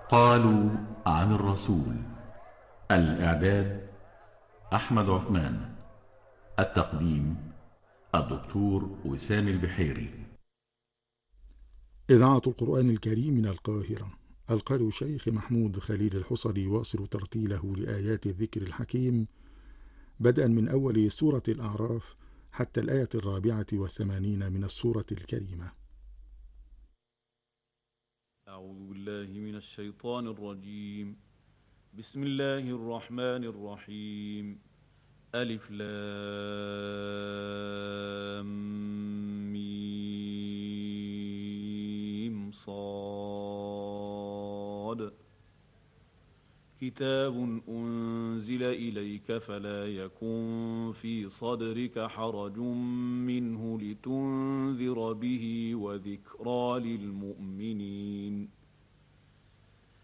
قالوا عن الرسول. الإعداد أحمد عثمان. التقديم الدكتور وسام البحيري. إذاعة القرآن الكريم من القاهرة. القارئ الشيخ محمود خليل الحصري يواصل ترتيله لآيات الذكر الحكيم بدءا من أول سورة الأعراف حتى الآية 84 من السورة الكريمة. أعوذ بالله من الشيطان الرجيم. بسم الله الرحمن الرحيم. ألف لام ميم صاد. كتاب أنزل إليك فلا يكن في صدرك حرج منه لتنذر به وذكرى للمؤمنين.